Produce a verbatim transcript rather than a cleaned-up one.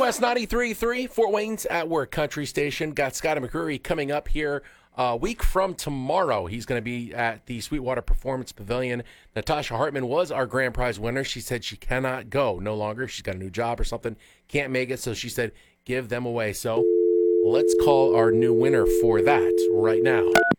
S ninety-three point three, Fort Wayne's at Work Country Station. Got Scotty McCreery coming up here a week from tomorrow. He's going to be at the Sweetwater Performance Pavilion. Natasha Hartman was our grand prize winner. She said she cannot go no longer. She's got a new job or something. Can't make it, so she said give them away. So let's call our new winner for that right now.